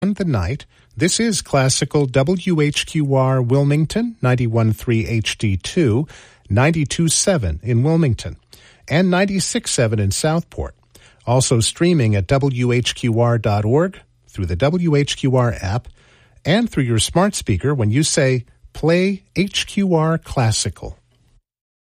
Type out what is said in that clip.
the night. This is classical WHQR Wilmington, 91.3 HD2, 92.7 in Wilmington, and 96.7 in Southport. Also streaming at WHQR.org, through the WHQR app, and through your smart speaker when you say, "Play HQR Classical."